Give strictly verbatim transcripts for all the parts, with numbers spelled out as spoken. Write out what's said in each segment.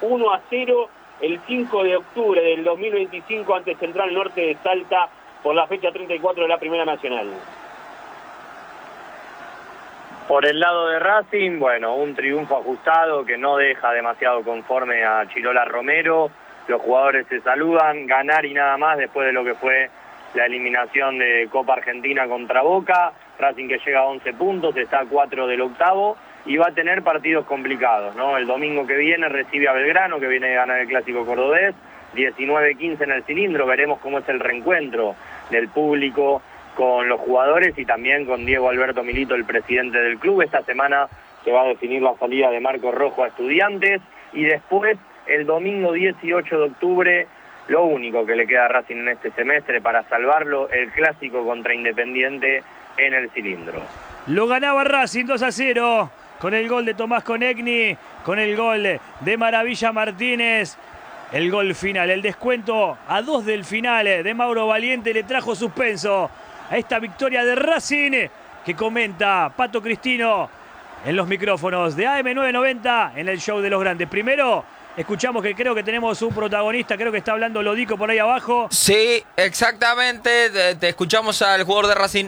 uno a cero el cinco de octubre del dos mil veinticinco ante Central Norte de Salta por la fecha treinta y cuatro de la Primera Nacional. Por el lado de Racing, bueno, un triunfo ajustado que no deja demasiado conforme a Chirola Romero. Los jugadores se saludan, ganar y nada más después de lo que fue la eliminación de Copa Argentina contra Boca. Racing que llega a once puntos, está a cuatro del octavo y va a tener partidos complicados, ¿no? El domingo que viene recibe a Belgrano, que viene de ganar el Clásico Cordobés, diecinueve quince en el Cilindro. Veremos cómo es el reencuentro del público con los jugadores y también con Diego Alberto Milito, el presidente del club. Esta semana se va a definir la salida de Marco Rojo a Estudiantes y después, el domingo dieciocho de octubre, lo único que le queda a Racing en este semestre para salvarlo, el Clásico contra Independiente en el Cilindro. Lo ganaba Racing dos a cero con el gol de Tomás Conegni, con el gol de Maravilla Martínez. El gol final, el descuento a dos del final de Mauro Valiente le trajo suspenso a esta victoria de Racing, que comenta Pato Cristino en los micrófonos de A M novecientos noventa en el show de los grandes. Primero, escuchamos que creo que tenemos un protagonista, creo que está hablando Lodico por ahí abajo. Sí, exactamente, te, te escuchamos al jugador de Racing.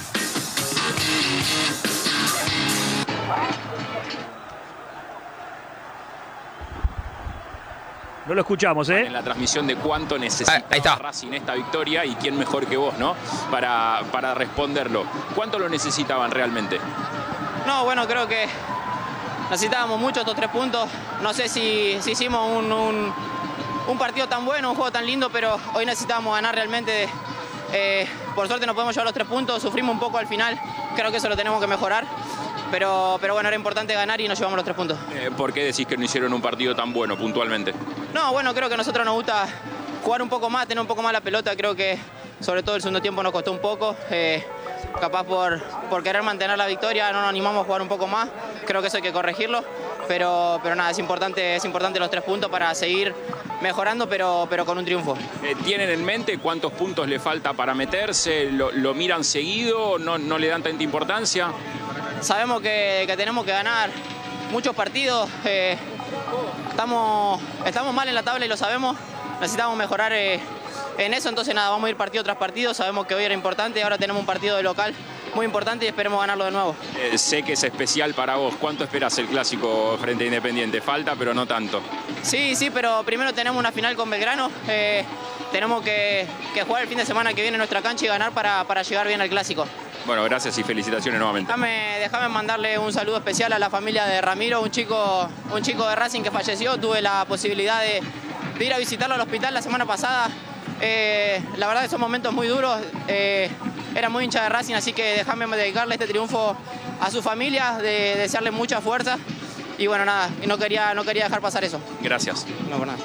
No lo escuchamos, ¿eh? En la transmisión de cuánto necesita Racing esta victoria y quién mejor que vos, ¿no? Para, para responderlo. ¿Cuánto lo necesitaban realmente? No, bueno, creo que necesitábamos mucho estos tres puntos. No sé si, si hicimos un, un, un partido tan bueno, un juego tan lindo, pero hoy necesitábamos ganar realmente. Eh, por suerte nos podemos llevar los tres puntos, sufrimos un poco al final. Creo que eso lo tenemos que mejorar. Pero, pero bueno, era importante ganar y nos llevamos los tres puntos. Eh, ¿Por qué decís que no hicieron un partido tan bueno puntualmente? No, bueno, creo que a nosotros nos gusta jugar un poco más, tener un poco más la pelota. Creo que sobre todo el segundo tiempo nos costó un poco. Eh, capaz por, por querer mantener la victoria no nos animamos a jugar un poco más. Creo que eso hay que corregirlo. Pero, pero nada, es importante, es importante los tres puntos para seguir mejorando, pero, pero con un triunfo. Eh, ¿Tienen en mente cuántos puntos le falta para meterse? ¿Lo, lo miran seguido? ¿No, no le dan tanta importancia? Sabemos que, que tenemos que ganar muchos partidos. Eh, estamos, estamos mal en la tabla y lo sabemos. Necesitamos mejorar eh, en eso. Entonces nada, vamos a ir partido tras partido. Sabemos que hoy era importante. Ahora tenemos un partido de local muy importante y esperemos ganarlo de nuevo. Eh, sé que es especial para vos. ¿Cuánto esperás el Clásico frente a Independiente? Falta, pero no tanto. Sí, sí, pero primero tenemos una final con Belgrano. Eh, tenemos que, que jugar el fin de semana que viene en nuestra cancha y ganar para, para llegar bien al Clásico. Bueno, gracias y felicitaciones nuevamente. Déjame, déjame mandarle un saludo especial a la familia de Ramiro, un chico, un chico de Racing que falleció. Tuve la posibilidad de, de ir a visitarlo al hospital la semana pasada. Eh, la verdad que son momentos muy duros. Eh, era muy hincha de Racing, así que déjame dedicarle este triunfo a su familia, de, desearle mucha fuerza. Y bueno, nada, no quería, no quería dejar pasar eso. Gracias. No, por nada.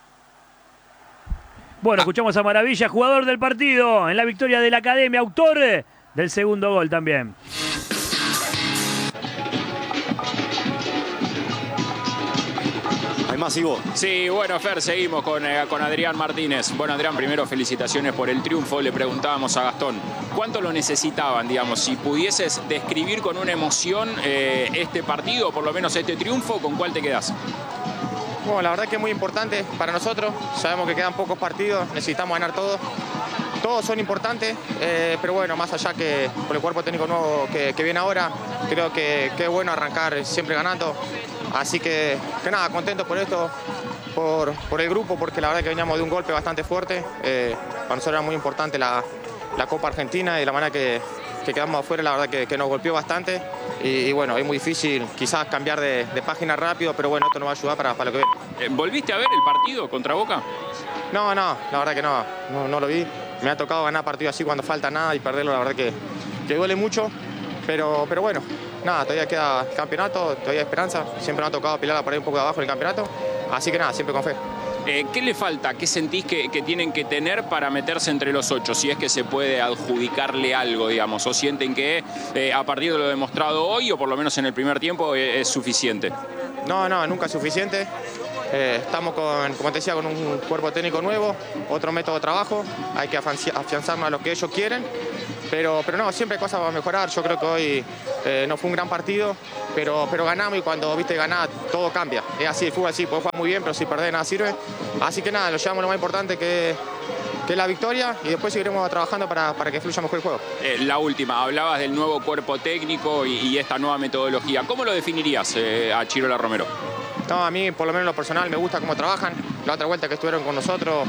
Bueno, escuchamos a Maravilla, jugador del partido en la victoria de la Academia, autor del segundo gol también. Hay más, Ivo. Sí, bueno, Fer, seguimos con, eh, con Adrián Martínez. Bueno, Adrián, primero felicitaciones por el triunfo. Le preguntábamos a Gastón, ¿cuánto lo necesitaban, digamos? Si pudieses describir con una emoción eh, este partido, o por lo menos este triunfo, ¿con cuál te quedás? Bueno, la verdad que es muy importante para nosotros. Sabemos que quedan pocos partidos, necesitamos ganar todos. Todos son importantes, eh, pero bueno, más allá que por el cuerpo técnico nuevo que, que viene ahora, creo que, que es bueno arrancar siempre ganando. Así que, que nada, contento por esto, por, por el grupo, porque la verdad que veníamos de un golpe bastante fuerte. Eh, para nosotros era muy importante la, la Copa Argentina y la manera que, que quedamos afuera, la verdad que, que nos golpeó bastante. Y, y bueno, es muy difícil quizás cambiar de, de página rápido, pero bueno, esto nos va a ayudar para, para lo que viene. Eh, ¿Volviste a ver el partido contra Boca? No, no, la verdad que no, no, no lo vi. Me ha tocado ganar partidos así cuando falta nada y perderlo, la verdad que, que duele mucho. Pero, pero bueno, nada, todavía queda campeonato, todavía hay esperanza. Siempre me ha tocado pelearla por ahí un poco de abajo en el campeonato. Así que nada, siempre con fe. Eh, ¿Qué le falta? ¿Qué sentís que, que tienen que tener para meterse entre los ocho? Si es que se puede adjudicarle algo, digamos. ¿O sienten que eh, a partir de lo demostrado hoy, o por lo menos en el primer tiempo, eh, es suficiente? No, no, nunca es suficiente. Eh, estamos, con, como te decía, con un cuerpo técnico nuevo, otro método de trabajo, hay que afianzarnos a lo que ellos quieren, pero, pero no, siempre hay cosas para mejorar. Yo creo que hoy eh, no fue un gran partido, pero, pero ganamos y cuando viste ganar todo cambia. Es así, el fútbol así, puedes jugar muy bien, pero si perdés nada sirve. Así que nada, lo llevamos lo más importante que, que es la victoria y después seguiremos trabajando para, para que fluya mejor el juego. Eh, la última, hablabas del nuevo cuerpo técnico y, y esta nueva metodología. ¿Cómo lo definirías eh, a Chirola Romero? No, a mí, por lo menos en lo personal, me gusta cómo trabajan. La otra vuelta que estuvieron con nosotros,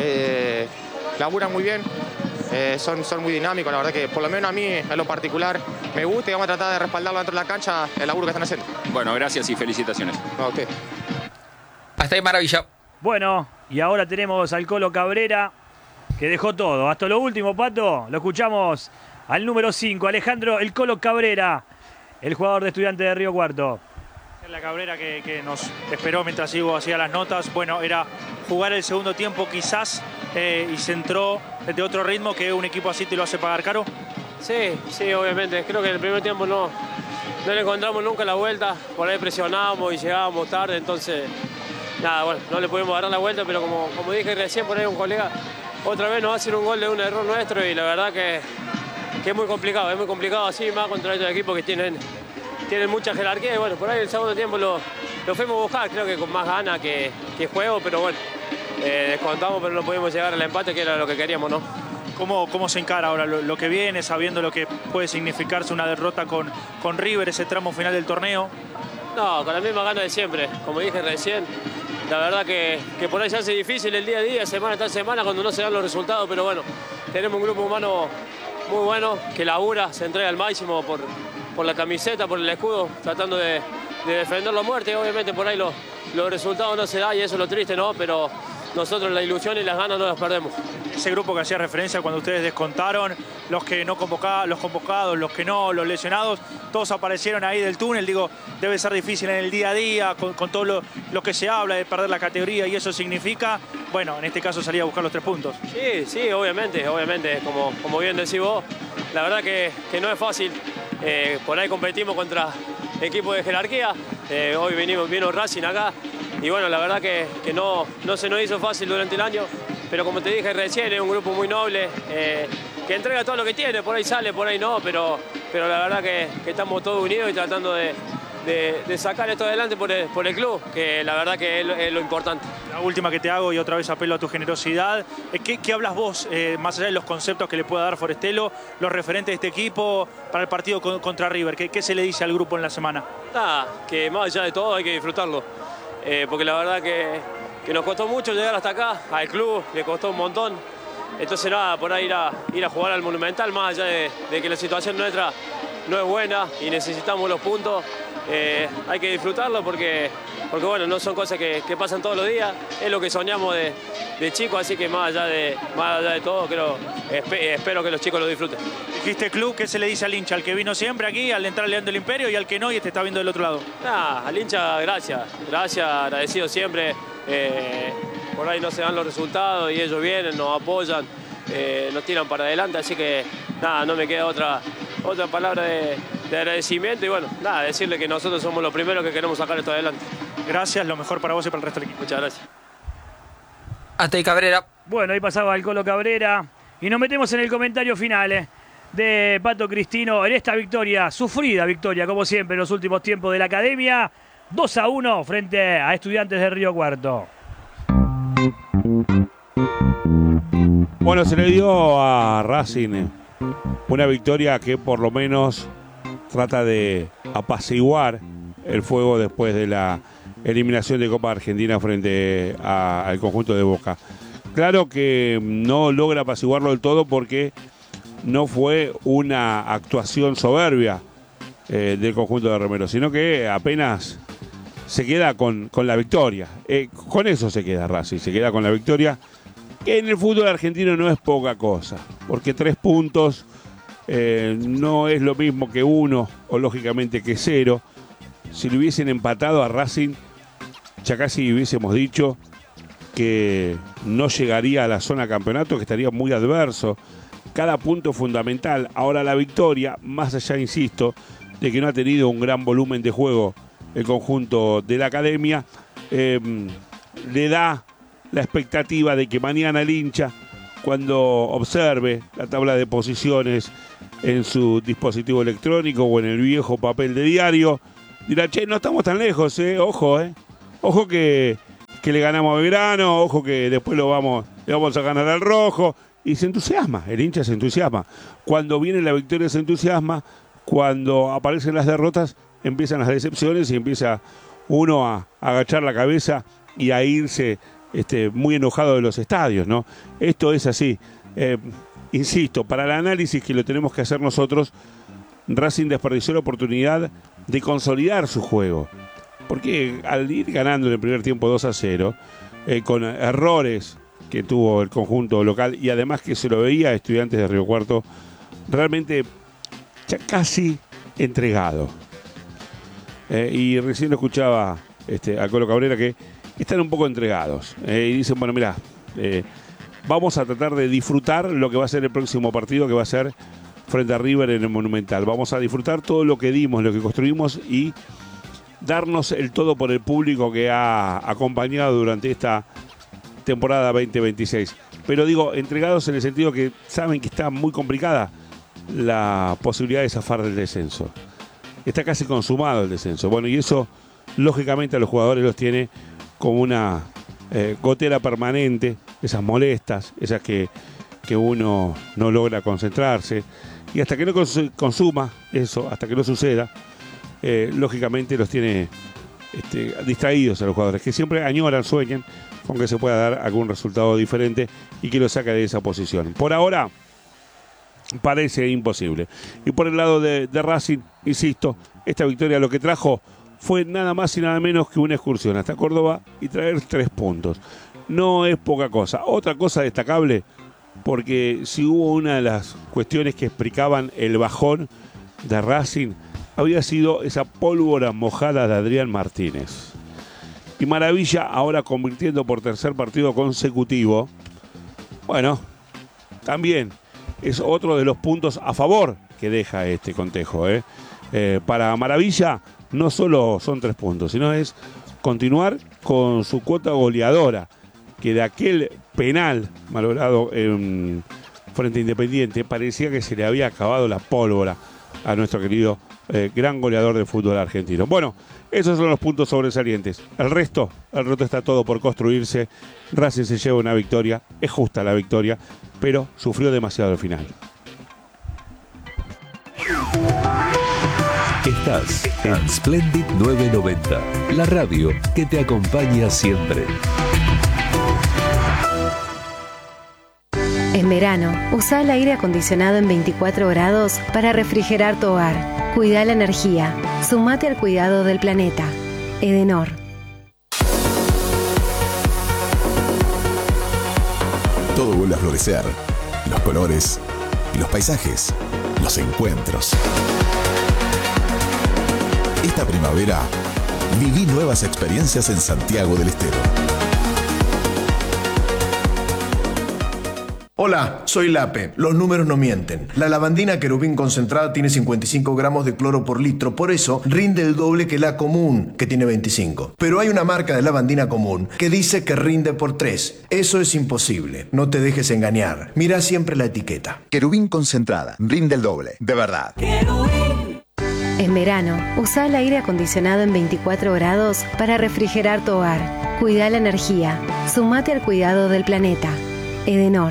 eh, laburan muy bien, eh, son, son muy dinámicos. La verdad que, por lo menos a mí, en lo particular, me gusta y vamos a tratar de respaldarlo dentro de la cancha, el laburo que están haciendo. Bueno, gracias y felicitaciones. No, a usted. Hasta ahí, maravilla. Bueno, y ahora tenemos al Colo Cabrera, que dejó todo. Hasta lo último, Pato, lo escuchamos al número cinco, Alejandro El Colo Cabrera, el jugador de Estudiantes de Río Cuarto. La Cabrera que, que nos esperó mientras Ivo hacía las notas, bueno, era jugar el segundo tiempo quizás eh, y se entró de otro ritmo que un equipo así te lo hace pagar caro. Sí, sí, obviamente. Creo que en el primer tiempo no, no le encontramos nunca la vuelta, por ahí presionábamos y llegábamos tarde, entonces nada, bueno, no le pudimos dar la vuelta, pero como, como dije recién por ahí un colega, otra vez nos va a hacer un gol de un error nuestro y la verdad que, que es muy complicado, es muy complicado así, más contra estos equipos que tienen... tienen mucha jerarquía y bueno, por ahí el segundo tiempo lo, lo fuimos a buscar, creo que con más ganas que, que juego, pero bueno, eh, descontamos, pero no pudimos llegar al empate, que era lo que queríamos, ¿no? ¿Cómo, cómo se encara ahora lo, lo que viene, sabiendo lo que puede significarse una derrota con, con River, ese tramo final del torneo? No, con la misma gana de siempre, como dije recién, la verdad que, que por ahí se hace difícil el día a día, semana tras semana, cuando no se dan los resultados, pero bueno, tenemos un grupo humano muy bueno, que labura, se entrega al máximo por... por la camiseta, por el escudo, tratando de, de defenderlo a muerte. Obviamente por ahí los, los resultados no se dan y eso es lo triste, ¿no? Pero nosotros la ilusión y las ganas no las perdemos. Ese grupo que hacía referencia cuando ustedes descontaron, los que no convocaban, los convocados, los que no, los lesionados, todos aparecieron ahí del túnel. Digo, debe ser difícil en el día a día, con, con todo lo, lo que se habla de perder la categoría y eso significa, bueno, en este caso salir a buscar los tres puntos. Sí, sí, obviamente, obviamente, como, como bien decís vos, la verdad que, que no es fácil. Eh, por ahí competimos contra equipos de jerarquía, eh, hoy vinimos, vino Racing acá y bueno, la verdad que, que no, no se nos hizo fácil durante el año, pero como te dije recién, es un grupo muy noble, eh, que entrega todo lo que tiene, por ahí sale, por ahí no, pero, pero la verdad que, que estamos todos unidos y tratando de, de, de sacar esto adelante por el, por el club, que la verdad que es lo, es lo importante. La última que te hago y otra vez apelo a tu generosidad. ¿Qué, qué hablas vos, eh, más allá de los conceptos que le pueda dar Forestelo, los referentes de este equipo para el partido con, contra River? ¿Qué, ¿Qué se le dice al grupo en la semana? Nada, que más allá de todo hay que disfrutarlo, eh, porque la verdad que, que nos costó mucho llegar hasta acá, al club le costó un montón. Entonces nada, por ahí ir a, ir a jugar al Monumental, más allá de, de que la situación nuestra no es buena y necesitamos los puntos, eh, hay que disfrutarlo porque... porque bueno, no son cosas que, que pasan todos los días, es lo que soñamos de, de chicos, así que más allá de, más allá de todo, creo, espe, espero que los chicos lo disfruten. Dijiste club, ¿qué se le dice al hincha? Al que vino siempre aquí, al entrar León del Imperio y al que no y este está viendo del otro lado. Nah, al hincha, gracias, gracias, agradecido siempre, eh, por ahí no se dan los resultados y ellos vienen, nos apoyan, eh, nos tiran para adelante, así que nada, no me queda otra, otra palabra de, de agradecimiento y bueno, nada, decirle que nosotros somos los primeros que queremos sacar esto adelante. Gracias, lo mejor para vos y para el resto del equipo. Muchas gracias. Hasta ahí, Cabrera. Bueno, ahí pasaba el Colo Cabrera. Y nos metemos en el comentario final eh, de Pato Cristino en esta victoria, sufrida victoria, como siempre, en los últimos tiempos de la Academia. dos a uno frente a Estudiantes de Río Cuarto. Bueno, se le dio a Racing una victoria que por lo menos trata de apaciguar el fuego después de la eliminación de Copa Argentina frente a, al conjunto de Boca. Claro que no logra apaciguarlo del todo porque no fue una actuación soberbia eh, del conjunto de Romero, sino que apenas se queda con, con la victoria. Eh, con eso se queda Racing, se queda con la victoria, que en el fútbol argentino no es poca cosa, porque tres puntos eh, no es lo mismo que uno, o lógicamente que cero. Si le hubiesen empatado a Racing, ya casi hubiésemos dicho que no llegaría a la zona campeonato, que estaría muy adverso. Cada punto es fundamental. Ahora la victoria, más allá, insisto, de que no ha tenido un gran volumen de juego el conjunto de la Academia, eh, le da la expectativa de que mañana el hincha, cuando observe la tabla de posiciones en su dispositivo electrónico o en el viejo papel de diario, dirá, che, no estamos tan lejos, eh, ojo, eh, ojo que, que le ganamos a Belgrano, ojo que después lo vamos, le vamos a ganar al Rojo, y se entusiasma, el hincha se entusiasma. Cuando viene la victoria se entusiasma, cuando aparecen las derrotas empiezan las decepciones y empieza uno a, a agachar la cabeza y a irse este, muy enojado de los estadios, ¿no? Esto es así. Eh, insisto, para el análisis que lo tenemos que hacer nosotros, Racing desperdició la oportunidad de consolidar su juego. Porque al ir ganando en el primer tiempo dos a cero, eh, con errores que tuvo el conjunto local y además que se lo veía a Estudiantes de Río Cuarto realmente ya casi entregado. Eh, y recién lo escuchaba este, a Colo Cabrera que están un poco entregados. Eh, y dicen, bueno, mira, eh, vamos a tratar de disfrutar lo que va a ser el próximo partido, que va a ser frente a River en el Monumental. Vamos a disfrutar todo lo que dimos, lo que construimos y darnos el todo por el público que ha acompañado durante esta temporada veinte veintiséis. Pero digo, entregados en el sentido que saben que está muy complicada la posibilidad de zafar del descenso. Está casi consumado el descenso. Bueno, y eso lógicamente a los jugadores los tiene como una eh, gotera permanente, esas molestas, esas que, que uno no logra concentrarse. Y hasta que no cons- consuma eso, hasta que no suceda, eh, lógicamente los tiene este, distraídos a los jugadores, que siempre añoran, sueñan con que se pueda dar algún resultado diferente y que lo saque de esa posición. Por ahora parece imposible. Y por el lado de, de Racing, insisto, esta victoria lo que trajo fue nada más y nada menos que una excursión hasta Córdoba y traer tres puntos. No es poca cosa. Otra cosa destacable, porque si hubo una de las cuestiones que explicaban el bajón de Racing, había sido esa pólvora mojada de Adrián Martínez. Y Maravilla ahora convirtiendo por tercer partido consecutivo, bueno, también es otro de los puntos a favor que deja este contejo. ¿eh? Eh, para Maravilla no solo son tres puntos, sino es continuar con su cuota goleadora, que de aquel penal malogrado en frente a Independiente parecía que se le había acabado la pólvora a nuestro querido eh, gran goleador del fútbol argentino. Bueno, esos son los puntos sobresalientes. El resto, el resto está todo por construirse. Racing se lleva una victoria, es justa la victoria, pero sufrió demasiado al final. Estás en Splendid novecientos noventa, la radio que te acompaña siempre. En verano, usa el aire acondicionado en veinticuatro grados para refrigerar tu hogar. Cuida la energía. Sumate al cuidado del planeta. Edenor. Todo vuelve a florecer. Los colores, los paisajes, los encuentros. Esta primavera, viví nuevas experiencias en Santiago del Estero. Hola, soy Lape. Los números no mienten. La lavandina querubín concentrada tiene cincuenta y cinco gramos de cloro por litro, por eso rinde el doble que la común, que tiene veinticinco. Pero hay una marca de lavandina común que dice que rinde por tres. Eso es imposible. No te dejes engañar. Mira siempre la etiqueta. Querubín concentrada, rinde el doble, de verdad. En verano, usa el aire acondicionado en veinticuatro grados para refrigerar tu hogar. Cuida la energía. Sumate al cuidado del planeta. Edenor.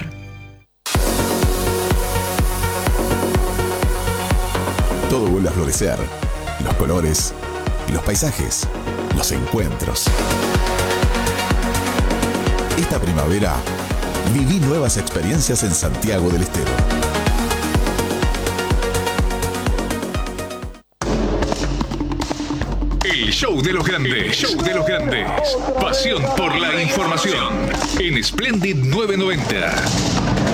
Todo vuelve a florecer. Los colores, los paisajes, los encuentros. Esta primavera, viví nuevas experiencias en Santiago del Estero. El show de los grandes. El show de los grandes. Pasión por la información. En Splendid novecientos noventa.